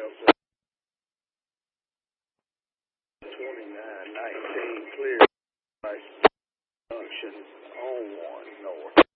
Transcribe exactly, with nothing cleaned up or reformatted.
twenty-nine nineteen clear by junction on one north.